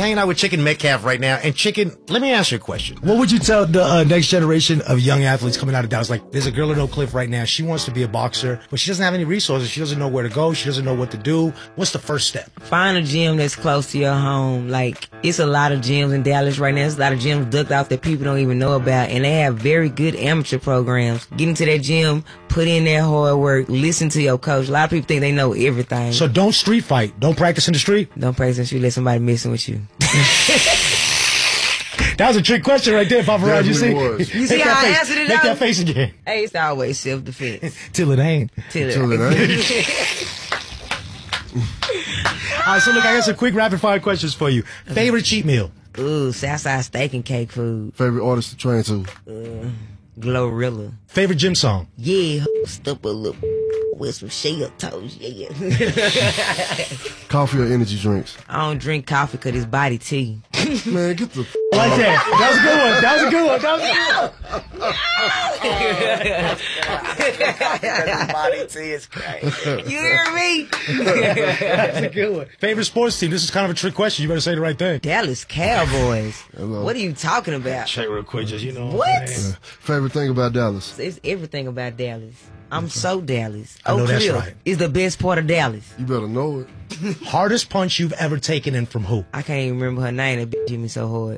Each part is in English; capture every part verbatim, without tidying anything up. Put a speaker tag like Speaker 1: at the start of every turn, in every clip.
Speaker 1: hanging out with Chicken Metcalf right now. And Chicken, let me ask you a question. What would you tell the uh, next generation of young athletes coming out of Dallas? Like, there's a girl in Oak Cliff right now. She wants to be a boxer, but she doesn't have any resources. She doesn't know where to go. She doesn't know what to do. What's the first step?
Speaker 2: Find a gym that's close to your home. Like, it's a lot of gyms in Dallas right now. There's a lot of gyms ducked out that people don't even know about, and they have very good amateur programs. Get into that gym, put in that hard work, listen to your coach. A lot of people think they know everything.
Speaker 1: So don't street fight. Don't practice in the street.
Speaker 2: Don't practice in the street. Let somebody messing with you.
Speaker 1: That was a trick question right there, Papa Raj. You see?
Speaker 2: You see how I answered it?
Speaker 1: Make that face again.
Speaker 2: Hey, it's always self-defense.
Speaker 1: Till it ain't.
Speaker 2: Till it,
Speaker 3: Till it ain't.
Speaker 1: All right, so look, I got some quick rapid-fire questions for you. Favorite cheat meal?
Speaker 2: Ooh, Southside steak and cake food.
Speaker 3: Favorite artist to train to?
Speaker 2: Uh, Glorilla.
Speaker 1: Favorite gym song?
Speaker 2: Yeah, step a little with some shea toes, yeah.
Speaker 3: Coffee or energy drinks?
Speaker 2: I don't drink coffee because it's body tea.
Speaker 3: Man, get the f***
Speaker 1: I like that. That was a good one. That was a good one. That was a good one.
Speaker 2: Body tea is crazy. You hear me?
Speaker 1: That's a good one. Favorite sports team? This is kind of a trick question. You better say the right thing.
Speaker 2: Dallas Cowboys.
Speaker 3: Hello.
Speaker 2: What are you talking about?
Speaker 1: Check real quick, just, you know.
Speaker 2: What?
Speaker 3: Uh, favorite thing about Dallas?
Speaker 2: It's everything about Dallas. I'm so Dallas.
Speaker 1: I know
Speaker 2: Oak
Speaker 1: that's
Speaker 2: Cliff
Speaker 1: right.
Speaker 2: is the best part of Dallas.
Speaker 3: You better know it.
Speaker 1: Hardest punch you've ever taken in from who?
Speaker 2: I can't even remember her name. That bitch hit me so hard.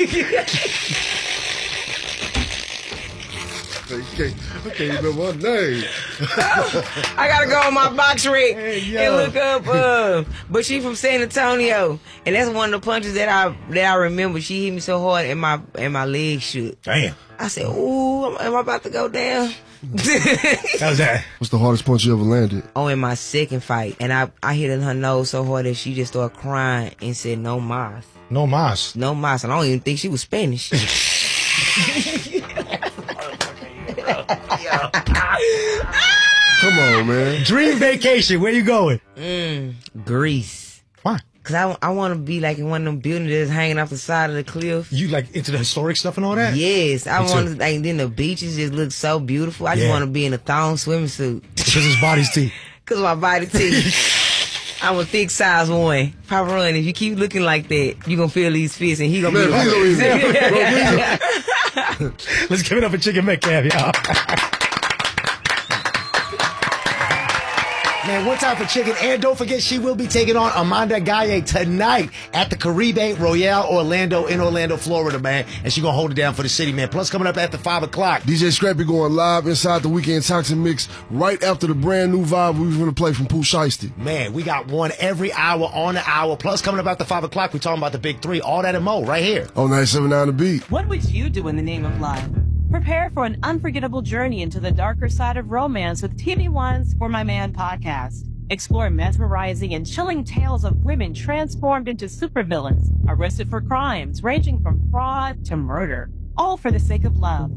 Speaker 3: I can't, I can't remember her name.
Speaker 2: I gotta go on my box rig
Speaker 1: Hey, yo.
Speaker 2: and look up. Uh, but she from San Antonio, and that's one of the punches that I that I remember. She hit me so hard, and my and my leg shook.
Speaker 1: Damn.
Speaker 2: I said, "Ooh, am, am I about to go down?"
Speaker 1: How's that?
Speaker 3: What's the hardest punch you ever landed?
Speaker 2: Oh, in my second fight, and I I hit in her nose so hard that she just started crying and said, "No mas,
Speaker 1: No mas.
Speaker 2: no mas." And I don't even think she was Spanish.
Speaker 3: Come on, man.
Speaker 1: Dream vacation. Where you going?
Speaker 2: Mm, Greece.
Speaker 1: Why?
Speaker 2: Cause I, I want to be like in one of them buildings that's hanging off the side of the cliff.
Speaker 1: You like into the historic stuff and all that?
Speaker 2: Yes, I
Speaker 1: Me
Speaker 2: want
Speaker 1: too.
Speaker 2: to. Like then the beaches just look so beautiful. I just
Speaker 1: Yeah.
Speaker 2: want to be in a thong swimsuit.
Speaker 1: Because his body's teeth.
Speaker 2: Cause my body too. I'm a thick size one. Papa Run, if you keep looking like that, you gonna feel these fists, and he gonna
Speaker 3: Man,
Speaker 2: be.
Speaker 3: please don't even- bro,
Speaker 1: Let's give it up for Chicken Metcalf, y'all. Man, one time for Chicken. And don't forget, she will be taking on Amanda Gaye tonight at the Caribe Royale Orlando in Orlando, Florida, man. And she going to hold it down for the city, man. Plus, coming up after five o'clock.
Speaker 3: D J Scrappy going live inside the Weekend Toxic Mix right after the brand new vibe we was going to play from Pooh Shiesty.
Speaker 1: Man, we got one every hour on the hour. Plus, coming up after five o'clock, we talking about the big three. All that and more right here.
Speaker 3: On ninety-seven point nine The Beat.
Speaker 4: What would you do in the name of love? Prepare for an unforgettable journey into the darker side of romance with T V One's For My Man podcast. Explore mesmerizing and chilling tales of women transformed into supervillains, arrested for crimes ranging from fraud to murder, all for the sake of love.